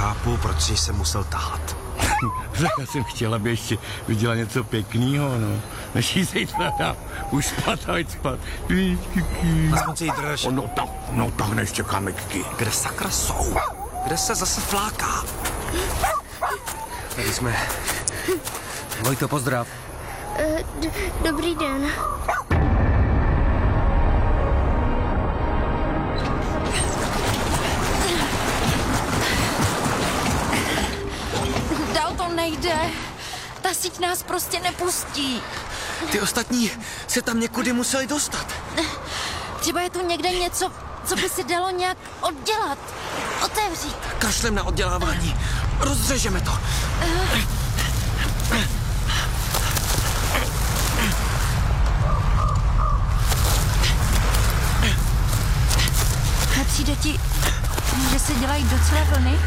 chápu, proč jsi se musel tahat. Já jsem chtěl, aby ještě viděla něco pěkného, no. Než jí zejít dám. Už spát, ať spát. Aspoň si jí drž. No tak než čekáme, Kiki. Kde sakra jsou? Kde se zase fláká? Tady jsme. Vojto, pozdrav. Dobrý den. Dál to nejde. Ta síť nás prostě nepustí. Ty ostatní se tam někudy museli dostat. Třeba je tu někde něco, co by se dalo nějak oddělat. Otevřít. Kašlem na oddělávání. Rozřežeme to. Nepřijde ti, že se dělají docela vlny?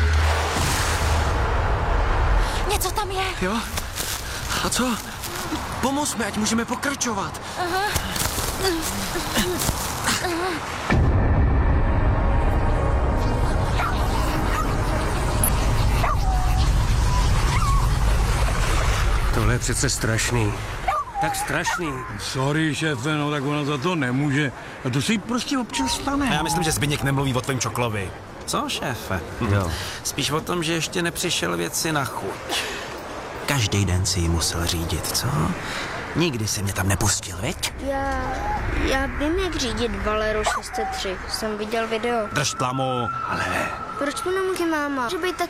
Něco tam je. Jo? A co? Pomozme, ať můžeme pokračovat. Tohle je přece strašný. Tak strašný. Sorry, šéfe, no tak ona za to nemůže. A to si prostě občas stane. A já myslím, že Zbyněk nemluví o tvém čoklovi. Co, šéfe? Jo. Spíš o tom, že ještě nepřišel věci na chuť. Každý den si ji musel řídit, co? Nikdy si mě tam nepustil, viď? Já vím, jak řídit Valero 603. Jsem viděl video. Drž tlamu. Proč to nemůže máma? Může být tak